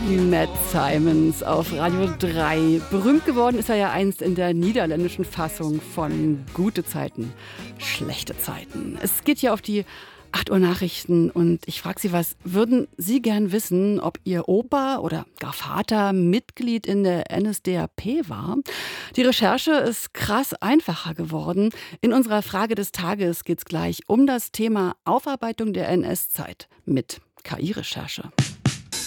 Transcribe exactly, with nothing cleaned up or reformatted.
Matt Simons auf Radio drei. Berühmt geworden ist er ja einst in der niederländischen Fassung von Gute Zeiten, schlechte Zeiten. Es geht hier auf die acht Uhr Nachrichten und ich frage Sie was, würden Sie gern wissen, ob Ihr Opa oder gar Vater Mitglied in der N S D A P war? Die Recherche ist krass einfacher geworden. In unserer Frage des Tages geht es gleich um das Thema Aufarbeitung der N S-Zeit mit K I-Recherche.